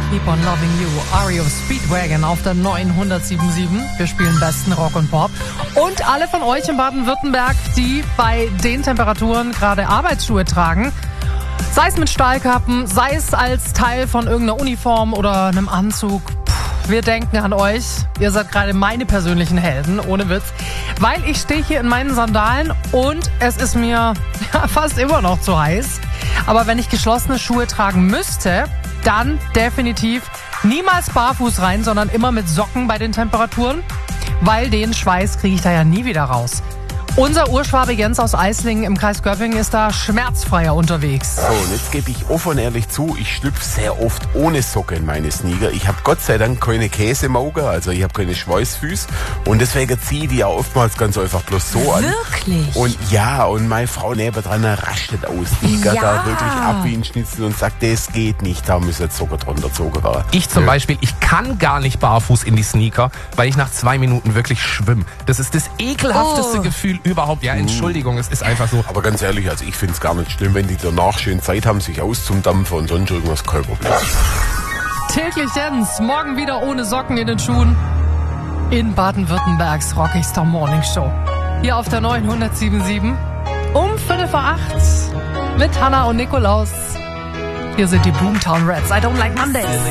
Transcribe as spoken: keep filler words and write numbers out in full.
Keep on Loving You, R E O Speedwagon auf der neunhundertsiebenundsieben. Wir spielen besten Rock und Pop. Und alle von euch in Baden-Württemberg, die bei den Temperaturen gerade Arbeitsschuhe tragen, sei es mit Stahlkappen, sei es als Teil von irgendeiner Uniform oder einem Anzug. Puh, wir denken an euch. Ihr seid gerade meine persönlichen Helden, ohne Witz. Weil ich stehe hier in meinen Sandalen und es ist mir ja, fast immer noch zu heiß. Aber wenn ich geschlossene Schuhe tragen müsste, dann definitiv niemals barfuß rein, sondern immer mit Socken bei den Temperaturen, weil den Schweiß kriege ich da ja nie wieder raus. Unser Urschwabe Jens aus Eislingen im Kreis Göppingen ist da schmerzfreier unterwegs. So, und jetzt gebe ich offen und ehrlich zu, ich schlüpfe sehr oft ohne Socke in meine Sneaker. Ich habe Gott sei Dank keine Käsemauge, also ich habe keine Schweißfüße und deswegen ziehe ich die ja oftmals ganz einfach bloß so an. Wirklich? Und ja, und meine Frau nebendran rastet aus. Die geht Ja. da wirklich ab wie ein Schnitzel und sagt, das geht nicht, da müssen jetzt Socken drunter gezogen werden. Ich zum Ja. Beispiel, ich kann gar nicht barfuß in die Sneaker, weil ich nach zwei Minuten wirklich schwimme. Das ist das ekelhafteste Oh. Gefühl überhaupt. Ja, Entschuldigung, es ist einfach so. Aber ganz ehrlich, also ich finde es gar nicht schlimm, wenn die danach schön Zeit haben, sich auszudampfen und sonst irgendwas, kein Problem. Täglich Jens, morgen wieder ohne Socken in den Schuhen in Baden-Württembergs rockigster Morning Show. Hier auf der neunhundertsiebenundsieben um Viertel vor acht mit Hannah und Nikolaus. Hier sind die Boomtown Rats. I don't like Mondays.